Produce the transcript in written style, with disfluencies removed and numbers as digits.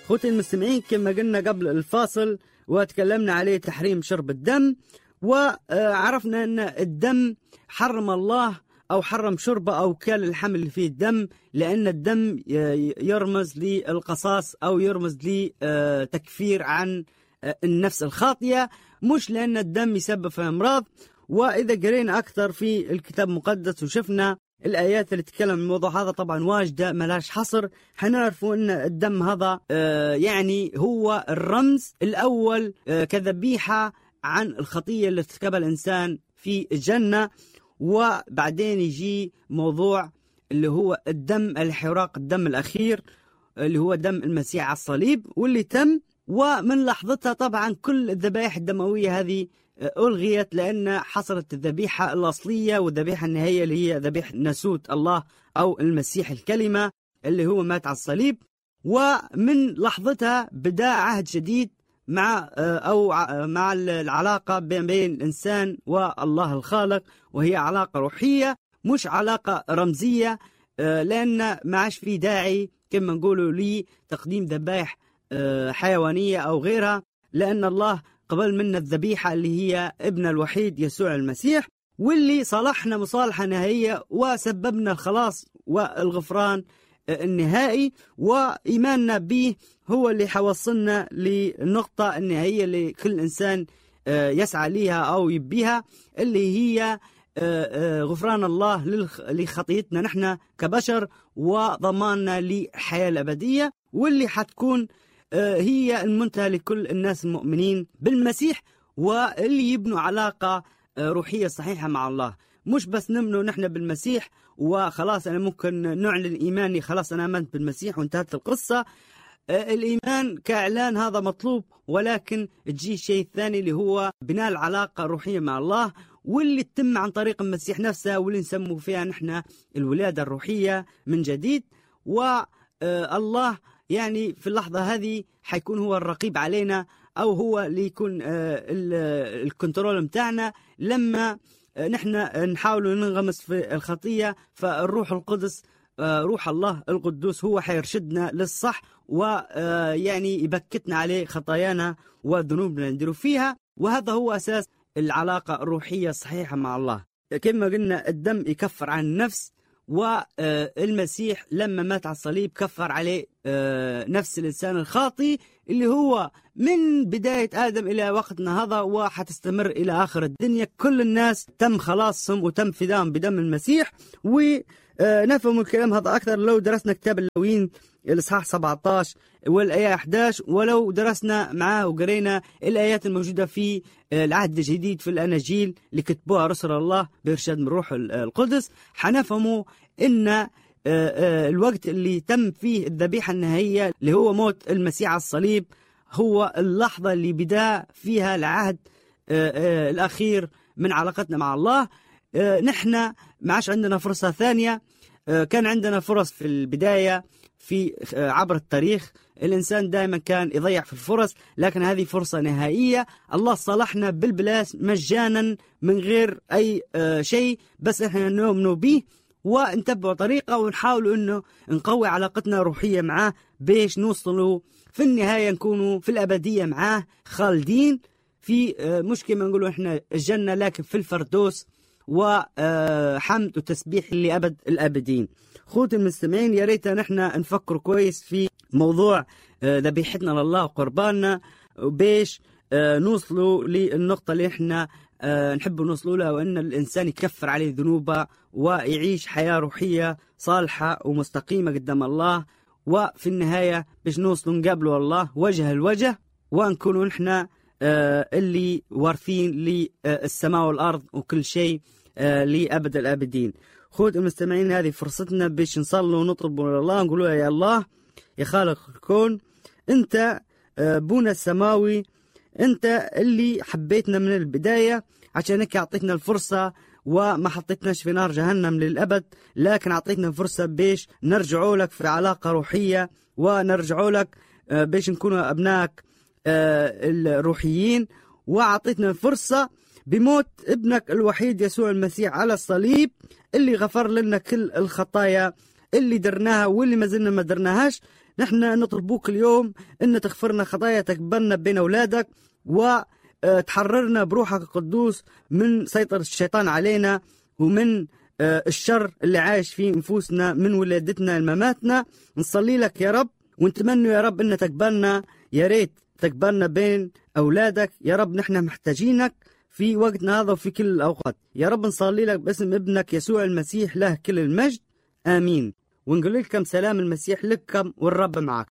خوتي المستمعين، كما قلنا قبل الفاصل وتكلمنا عليه تحريم شرب الدم، وعرفنا أن الدم حرم الله أو حرم شربه أو كال الحمل اللي فيه الدم، لأن الدم يرمز للقصاص أو يرمز لتكفير عن النفس الخاطئة، مش لأن الدم يسبب في أمراض. وإذا قرينا أكثر في الكتاب المقدس وشفنا الآيات اللي تتكلم عن الموضوع هذا طبعا واجدة ملاش حصر، حنعرفوا أن الدم هذا يعني هو الرمز الأول كذبيحة عن الخطية اللي ارتكبها الإنسان في الجنة. وبعدين يجي موضوع اللي هو الدم، الحراق، الدم الأخير اللي هو دم المسيح على الصليب واللي تم. ومن لحظتها طبعا كل الذبائح الدموية هذه ألغيت، لأن حصلت الذبيحة الأصلية والذبيحة النهائية اللي هي ذبيحة ناسوت الله أو المسيح الكلمة اللي هو مات على الصليب. ومن لحظتها بدأ عهد جديد مع العلاقة بين الإنسان والله الخالق، وهي علاقة روحية مش علاقة رمزية، لأن ما عادش في داعي كما نقولوا لتقديم ذبائح حيوانية أو غيرها، لأن الله قبل منا الذبيحة اللي هي ابن الوحيد يسوع المسيح، واللي صالحنا مصالحة نهائية وسببنا الخلاص والغفران النهائي. وإيماننا به هو اللي حوصلنا للنقطة النهائية اللي كل إنسان يسعى ليها أو يبيها، اللي هي غفران الله لخطيتنا نحن كبشر وضماننا للحياة الأبدية، واللي حتكون هي المنتهى لكل الناس المؤمنين بالمسيح، واللي يبنوا علاقة روحية صحيحة مع الله. مش بس نمنوا نحن بالمسيح وخلاص أنا ممكن نعلن إيماني خلاص أنا آمنت بالمسيح وانتهت القصة. الإيمان كإعلان هذا مطلوب، ولكن تجي الشيء الثاني اللي هو بناء العلاقة الروحية مع الله، واللي تتم عن طريق المسيح نفسه، واللي نسموا فيها نحن الولادة الروحية من جديد. والله يعني في اللحظة هذه حيكون هو الرقيب علينا، أو هو اللي يكون الكنترول متاعنا لما نحن نحاول ننغمس في الخطية. فالروح القدس روح الله القدوس هو حيرشدنا للصح، ويعني يبكتنا عليه خطايانا وذنوبنا نديروا فيها. وهذا هو أساس العلاقة الروحية الصحيحة مع الله. كما قلنا الدم يكفر عن النفس، والمسيح لما مات على الصليب كفر عليه نفس الإنسان الخاطي اللي هو من بداية آدم إلى وقتنا هذا وحتستمر إلى آخر الدنيا. كل الناس تم خلاصهم وتم فداهم بدم المسيح. ونفهم الكلام هذا أكثر لو درسنا كتاب اللاويين الإصحاح 17 والآية 11، ولو درسنا معاه وقرينا الآيات الموجودة في العهد الجديد في الأناجيل اللي كتبوها رسل الله بإرشاد من روح القدس، حنفهموا إن الوقت اللي تم فيه الذبيحة النهائية اللي هو موت المسيح على الصليب هو اللحظة اللي بدأ فيها العهد الأخير من علاقتنا مع الله. نحن ما عادش عندنا فرصة ثانية. كان عندنا فرص في البداية في عبر التاريخ، الإنسان دائما كان يضيع في الفرص، لكن هذه فرصة نهائية. الله صالحنا بالبلاش مجانا من غير أي شيء، بس إحنا نؤمن به ونتبع طريقة ونحاول إنه نقوي علاقتنا الروحية معاه باش نوصلوا في النهاية نكونوا في الأبدية معاه خالدين في مش كما نقولوا إحنا الجنة، لكن في الفردوس وحمد وتسبيح لأبد الأبدين. خوتي المستمعين، يا ريت نحن نفكر كويس في موضوع ذبيحتنا لله وقرباننا باش نوصلوا للنقطة اللي احنا نحب نوصلوا لها، وأن الإنسان يكفر عليه ذنوبه ويعيش حياة روحية صالحة ومستقيمة قدام الله. وفي النهاية باش نوصلوا نقابلوا الله وجه الوجه، ونكونوا نحن اللي وارثين للسماء والأرض وكل شيء لأبد الأبدين. خذ المستمعين، هذه فرصتنا باش نصلوا ونطلبوا من الله، نقولوا يا الله يا خالق الكون، أنت أبونا السماوي، أنت اللي حبيتنا من البداية، عشانك أعطيتنا الفرصة وما حطيتناش في نار جهنم للأبد، لكن أعطيتنا فرصة باش نرجعوا لك في علاقة روحية، ونرجعوا لك باش نكونوا أبنائك الروحيين. وأعطيتنا فرصة بموت ابنك الوحيد يسوع المسيح على الصليب اللي غفر لنا كل الخطايا اللي درناها واللي ما زلنا ما درناهاش، نحن نطلبوك اليوم أن تغفرنا خطايا، تقبلنا بين أولادك، وتحررنا بروحك القدوس من سيطرة الشيطان علينا، ومن الشر اللي عايش في نفوسنا من ولادتنا لمماتنا. نصلي لك يا رب، ونتمنى يا رب أن تقبلنا، يا ريت تقبلنا بين أولادك يا رب. نحن محتاجينك في وقتنا هذا وفي كل الأوقات يا رب. نصلي لك باسم ابنك يسوع المسيح له كل المجد، آمين. ونقول لكم سلام المسيح لكم، والرب معك.